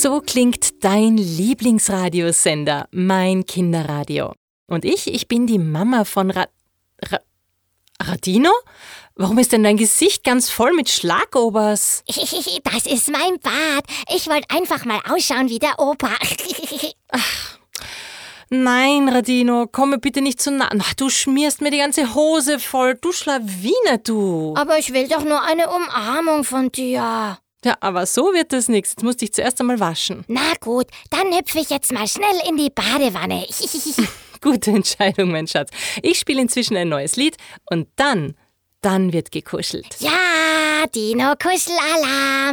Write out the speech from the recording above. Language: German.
So klingt dein Lieblingsradiosender, mein Kinderradio. Und ich bin die Mama von Radino? Warum ist denn dein Gesicht ganz voll mit Schlagobers? Das ist mein Bart. Ich wollte einfach mal ausschauen wie der Opa. Nein, Radino, komm mir bitte nicht zu nah. Du schmierst mir die ganze Hose voll. Du Schlawiner, du. Aber ich will doch nur eine Umarmung von dir. Ja, aber so wird das nichts. Jetzt musst du dich zuerst einmal waschen. Na gut, dann hüpfe ich jetzt mal schnell in die Badewanne. Gute Entscheidung, mein Schatz. Ich spiele inzwischen ein neues Lied und dann wird gekuschelt. Ja, Dino-Kuschelalarm.